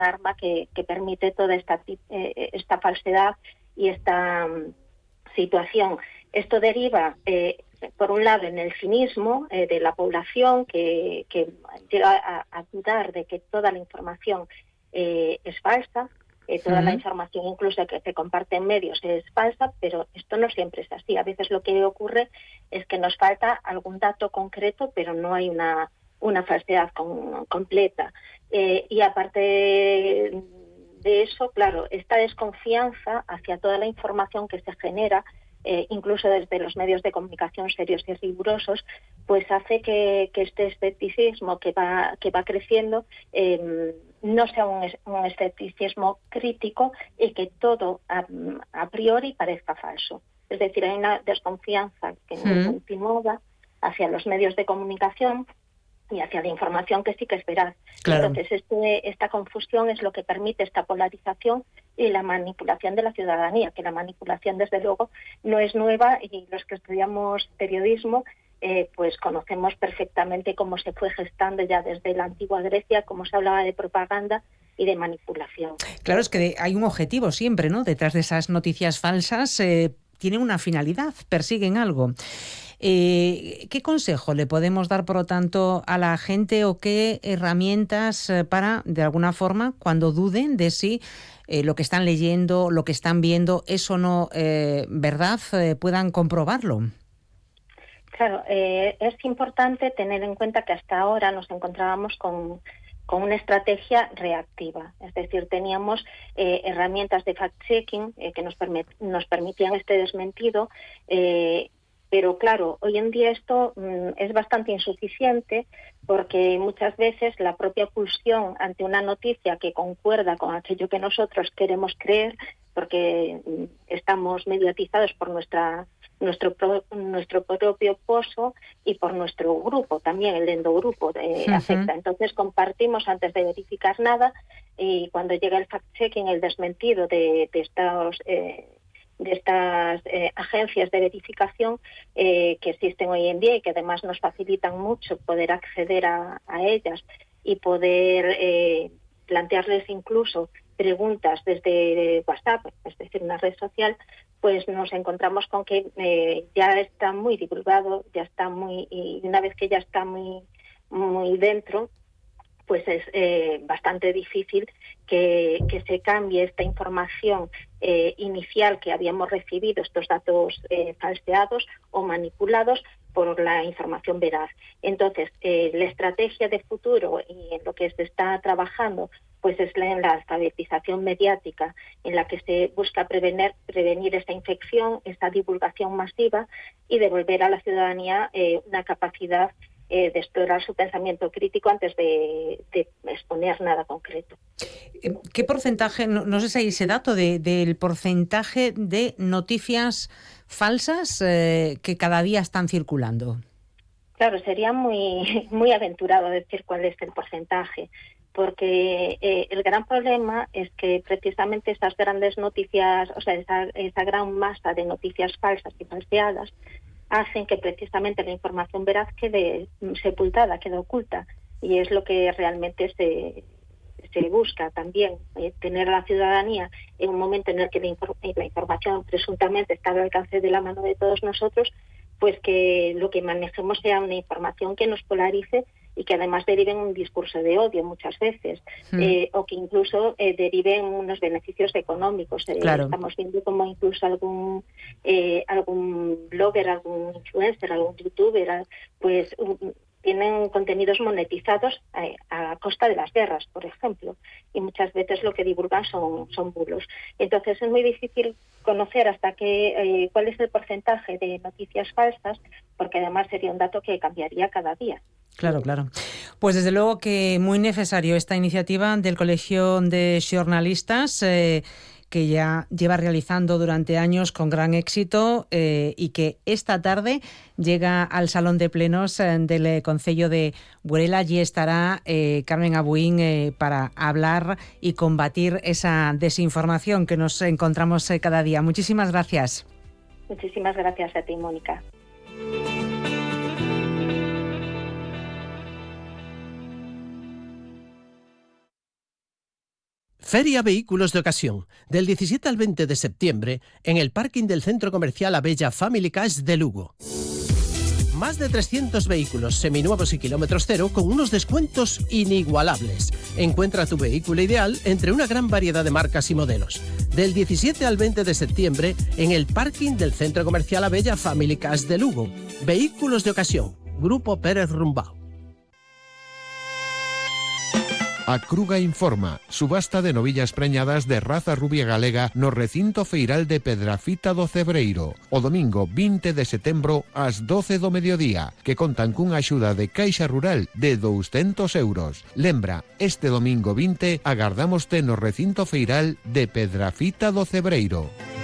arma que permite toda esta falsedad y esta situación. Esto deriva, por un lado, en el cinismo de la población que llega a dudar de que toda la información es falsa, toda la información incluso que se comparte en medios es falsa, pero esto no siempre es así. A veces lo que ocurre es que nos falta algún dato concreto, pero no hay una falsedad completa. Y aparte de eso, claro, esta desconfianza hacia toda la información que se genera, incluso desde los medios de comunicación serios y rigurosos, pues hace que este escepticismo que va creciendo no sea un escepticismo crítico y que todo a priori parezca falso. Es decir, hay una desconfianza que continúa hacia los medios de comunicación y hacia la información que sí que es veraz. Claro. Entonces, esta confusión es lo que permite esta polarización y la manipulación de la ciudadanía, que la manipulación, desde luego, no es nueva, y los que estudiamos periodismo pues conocemos perfectamente cómo se fue gestando ya desde la antigua Grecia, cómo se hablaba de propaganda y de manipulación. Claro, es que hay un objetivo siempre, ¿no? Detrás de esas noticias falsas tienen una finalidad, persiguen algo. ¿Qué consejo le podemos dar, por lo tanto, a la gente, o qué herramientas para, de alguna forma, cuando duden de si lo que están leyendo, lo que están viendo es o no verdad, puedan comprobarlo? Claro, es importante tener en cuenta que hasta ahora nos encontrábamos con una estrategia reactiva. Es decir, teníamos herramientas de fact-checking que nos permitían este desmentido, pero claro, hoy en día esto es bastante insuficiente, porque muchas veces la propia pulsión ante una noticia que concuerda con aquello que nosotros queremos creer, porque estamos mediatizados por nuestro propio pozo y por nuestro grupo, también el endogrupo afecta. Entonces compartimos antes de verificar nada, y cuando llega el fact-checking, el desmentido de estas agencias de verificación que existen hoy en día y que además nos facilitan mucho poder acceder a ellas y poder plantearles incluso preguntas desde WhatsApp, es decir, una red social, pues nos encontramos con que ya está muy divulgado, ya está y una vez que ya está muy dentro, pues es bastante difícil que se cambie esta información inicial que habíamos recibido, estos datos falseados o manipulados, por la información veraz. Entonces, la estrategia de futuro y en lo que se está trabajando, pues es en la alfabetización mediática, en la que se busca prevenir esta infección, esta divulgación masiva, y devolver a la ciudadanía una capacidad de explorar su pensamiento crítico antes de exponer nada concreto. ¿Qué porcentaje, no sé si hay ese dato, del porcentaje de noticias falsas que cada día están circulando? Claro, sería muy aventurado decir cuál es el porcentaje, porque el gran problema es que precisamente esas grandes noticias, o sea, esa gran masa de noticias falsas y falseadas, hacen que precisamente la información veraz quede sepultada, quede oculta, y es lo que realmente se busca también, tener a la ciudadanía en un momento en el que la información presuntamente está al alcance de la mano de todos nosotros, pues que lo que manejemos sea una información que nos polarice y que además derive en un discurso de odio muchas veces, o que incluso derive en unos beneficios económicos. Claro. Estamos viendo como incluso algún blogger, algún influencer, algún youtuber, pues tienen contenidos monetizados a costa de las guerras, por ejemplo, y muchas veces lo que divulgan son bulos. Entonces es muy difícil conocer hasta cuál es el porcentaje de noticias falsas, porque además sería un dato que cambiaría cada día. Claro. Pues desde luego que muy necesario esta iniciativa del Colegio de Xornalistas, que ya lleva realizando durante años con gran éxito, y que esta tarde llega al Salón de Plenos del Concello de Burela. Allí estará Carmen Abuín para hablar y combatir esa desinformación que nos encontramos cada día. Muchísimas gracias. Muchísimas gracias a ti, Mónica. Feria Vehículos de Ocasión, del 17 al 20 de septiembre, en el parking del Centro Comercial Abella Family Cars de Lugo. Más de 300 vehículos seminuevos y kilómetros cero con unos descuentos inigualables. Encuentra tu vehículo ideal entre una gran variedad de marcas y modelos. Del 17 al 20 de septiembre, en el parking del Centro Comercial Abella Family Cars de Lugo. Vehículos de Ocasión, Grupo Pérez Rumbao. A Cruga informa, subasta de novillas preñadas de raza rubia galega no recinto feiral de Pedrafita do Cebreiro, o domingo 20 de setembro ás 12 do mediodía, que contan cunha axuda de Caixa Rural de 200 euros. Lembra, este domingo 20 agardámoste no recinto feiral de Pedrafita do Cebreiro.